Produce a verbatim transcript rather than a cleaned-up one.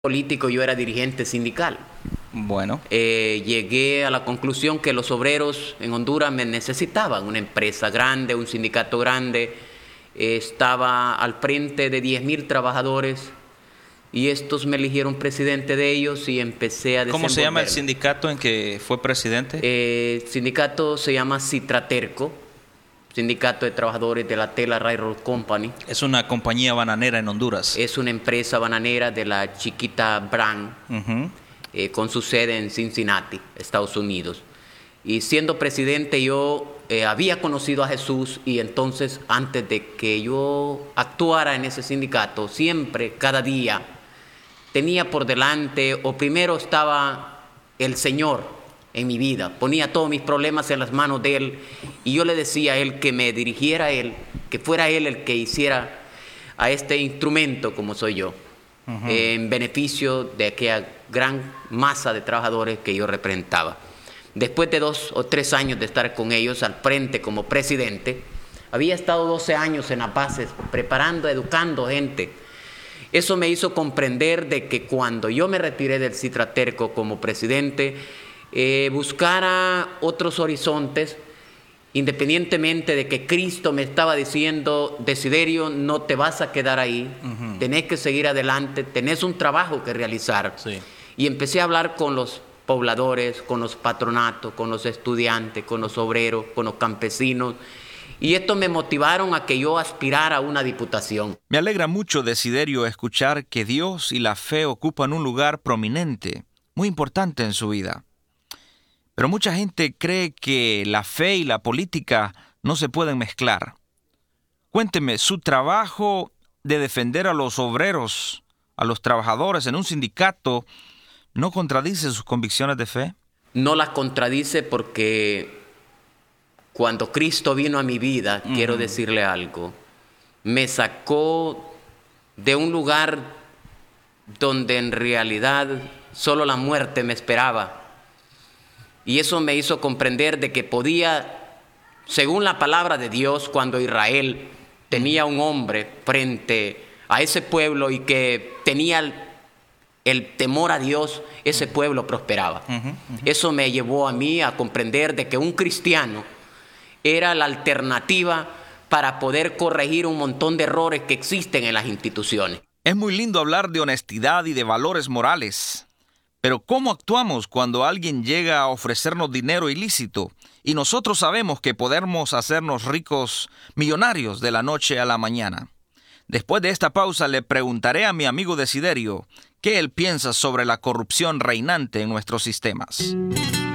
político, yo era dirigente sindical. Bueno. Eh, llegué a la conclusión que los obreros en Honduras me necesitaban, una empresa grande, un sindicato grande. Eh, estaba al frente de diez mil trabajadores y estos me eligieron presidente de ellos y empecé a desenvolverme. ¿Cómo se llama el sindicato en que fue presidente? Eh, el sindicato se llama Citraterco, Sindicato de Trabajadores de la Tela Railroad Company. Es una compañía bananera en Honduras. Es una empresa bananera de la chiquita Brand, Uh-huh. eh, con su sede en Cincinnati, Estados Unidos. Y siendo presidente yo eh, había conocido a Jesús, y entonces antes de que yo actuara en ese sindicato, siempre, cada día, tenía por delante, o primero estaba el Señor en mi vida, ponía todos mis problemas en las manos de Él, y yo le decía a Él que me dirigiera a Él, que fuera Él el que hiciera a este instrumento como soy yo, uh-huh. eh, en beneficio de aquella gran masa de trabajadores que yo representaba. Después de dos o tres años de estar con ellos al frente como presidente, había estado doce años en las bases, preparando, educando gente. Eso me hizo comprender de que cuando yo me retiré del Citraterco como presidente, eh, buscara otros horizontes, independientemente de que Cristo me estaba diciendo: Desiderio, no te vas a quedar ahí, uh-huh. tenés que seguir adelante, tenés un trabajo que realizar. Sí. Y empecé a hablar con los pobladores, con los patronatos, con los estudiantes, con los obreros, con los campesinos, y esto me motivaron a que yo aspirara a una diputación. Me alegra mucho, Desiderio, escuchar que Dios y la fe ocupan un lugar prominente, muy importante en su vida. Pero mucha gente cree que la fe y la política no se pueden mezclar. Cuénteme, ¿su trabajo de defender a los obreros, a los trabajadores en un sindicato, no contradice sus convicciones de fe? No las contradice, porque cuando Cristo vino a mi vida, uh-huh. quiero decirle algo, me sacó de un lugar donde en realidad solo la muerte me esperaba. Y eso me hizo comprender de que podía, según la palabra de Dios, cuando Israel tenía un hombre frente a ese pueblo y que tenía el, el temor a Dios, ese pueblo prosperaba. Uh-huh, uh-huh. Eso me llevó a mí a comprender de que un cristiano era la alternativa para poder corregir un montón de errores que existen en las instituciones. Es muy lindo hablar de honestidad y de valores morales. Pero ¿cómo actuamos cuando alguien llega a ofrecernos dinero ilícito y nosotros sabemos que podemos hacernos ricos, millonarios de la noche a la mañana? Después de esta pausa le preguntaré a mi amigo Desiderio qué él piensa sobre la corrupción reinante en nuestros sistemas.